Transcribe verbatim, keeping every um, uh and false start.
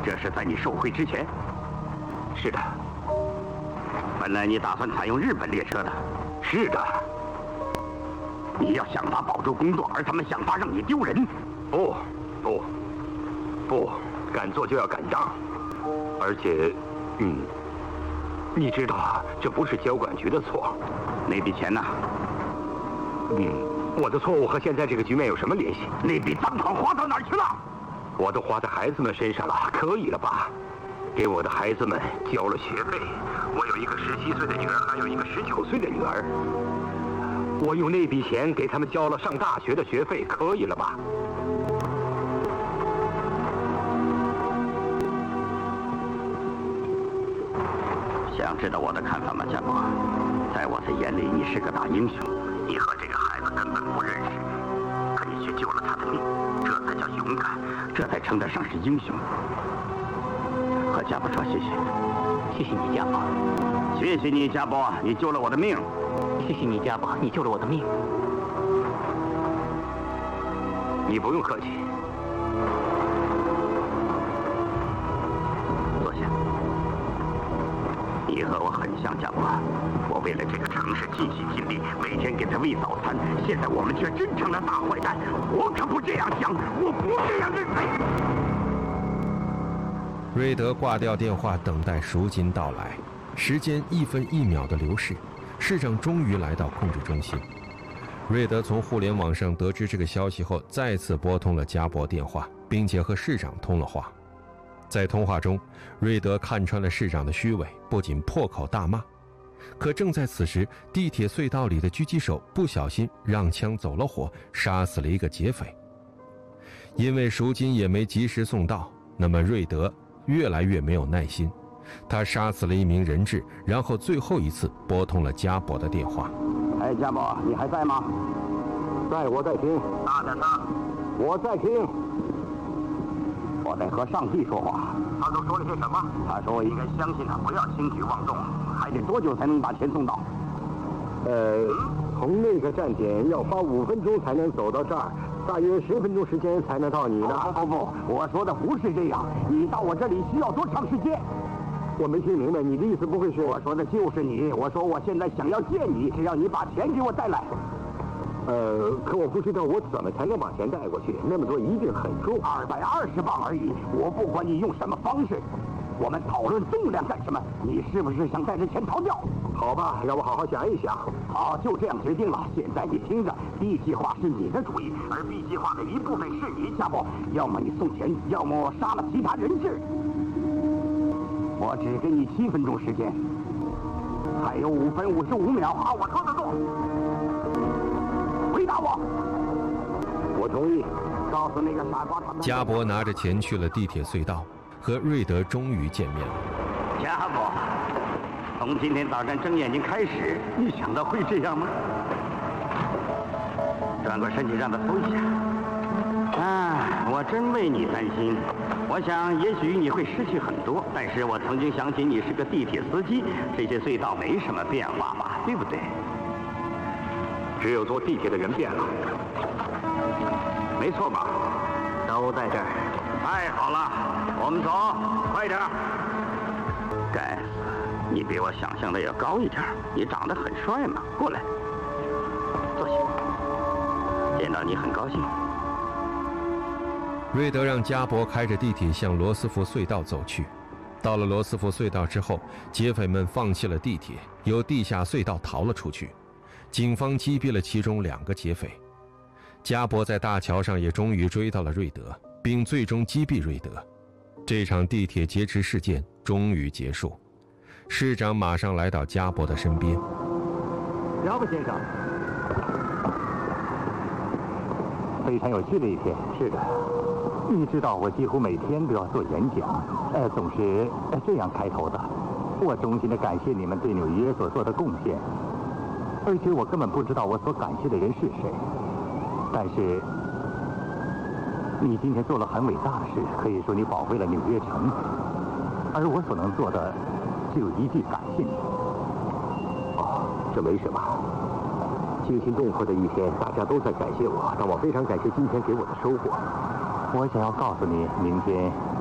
这是在你受贿之前？ 是的。 本来你打算采用日本列车的？ 是的。 你要想法保住工作，而他们想法让你丢人？ 不，不，不，敢做就要敢当。而且，嗯，你知道这不是交管局的错。 那笔钱呢？ 嗯，我的错误和现在这个局面有什么联系？ 那笔赃款花到哪儿去了？ 我都花在孩子们身上了，可以了吧？给我的孩子们交了学费。我有一个十七岁的女儿，还有一个十九岁的女儿。我用那笔钱给他们交了上大学的学费，可以了吧？ 想知道我的看法吗，家伯？在我的眼里，你是个大英雄。你和这个孩子根本不认识，可你却救了他的命，这才叫勇敢，这才称得上是英雄。和家伯说谢谢， 谢谢你，家伯。 谢谢你，家伯，你救了我的命。 谢谢你，家伯，你救了我的命。 你不用客气。 坐下。你和我很像，家伯。我为了这个城市尽心尽力，每天给他喂早餐。现在我们却真成了大坏蛋。我可不这样想，我不这样认为。 瑞德挂掉电话，等待赎金到来。时间一分一秒的流逝，市长终于来到控制中心。瑞德从互联网上得知这个消息后，再次拨通了加伯电话，并且和市长通了话。在通话中，瑞德看穿了市长的虚伪，不仅破口大骂。可正在此时，地铁隧道里的狙击手不小心让枪走了火，杀死了一个劫匪。因为赎金也没及时送到，那么瑞德越来越没有耐心，他杀死了一名人质，然后最后一次拨通了加伯的电话。 哎，加伯，你还在吗？ 在，我在听。 大点声。 我在听。 我在和上帝说话。 他都说了些什么？ 他说我应该相信他，不要轻举妄动。还得多久才能把钱送到？ 呃，从那个站点要花五分钟才能走到这儿，大约十分钟时间才能到你呢。 不不不，我说的不是这样。你到我这里需要多长时间？ 我没听明白，你的意思不会是？ 我说的就是你。我说我现在想要见你，只要你把钱给我带来。 呃，可我不知道我怎么才能把钱带过去，那么多一定很重。 二百二十磅而已，我不管你用什么方式。我们讨论重量干什么？你是不是想带着钱逃掉？ 好吧，让我好好想一想。 好，就这样决定了。现在你听着 ，B 计划是你的主意，而 B 计划的一部分是你，家伯。要么你送钱，要么我杀了其他人质。我只给你七分钟时间，还有五分五十五秒。好，我说得动。回答我。 我同意。 告诉那个傻瓜他们。 加伯拿着钱去了地铁隧道，和瑞德终于见面了。 加伯，从今天早上睁眼睛开始，你想到会这样吗？转过身去让他搜一下。啊，我真为你担心。我想也许你会失去很多，但是我曾经想起你是个地铁司机，这些隧道没什么变化嘛，对不对？ 只有坐地铁的人变了。 没错吧？都在这儿。太好了，我们走，快点。该死，你比我想象的要高一点。你长得很帅嘛，过来，坐下。见到你很高兴。 瑞德让加伯开着地铁向罗斯福隧道走去。到了罗斯福隧道之后，劫匪们放弃了地铁，由地下隧道逃了出去。警方击毙了其中两个劫匪。加伯在大桥上也终于追到了瑞德，并最终击毙瑞德。这场地铁劫持事件终于结束。市长马上来到加伯的身边。 饶不先生，非常有趣的一天。是的，你知道我几乎每天都要做演讲，呃，总是这样开头的。我衷心的感谢你们对纽约所做的贡献，而且我根本不知道我所感谢的人是谁。但是，你今天做了很伟大的事，可以说你保卫了纽约城，而我所能做的只有一句感谢你。哦，这没什么。惊心动魄的一天，大家都在感谢我，但我非常感谢今天给我的收获。我想要告诉你，明天